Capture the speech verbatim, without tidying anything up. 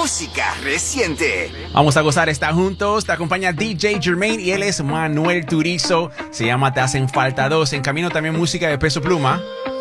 música reciente. Vamos a gozar, está juntos, te acompaña D J Jermaine y él es Manuel Turizo. Se llama Te Hacen Falta Dos. En camino también música de Peso Pluma.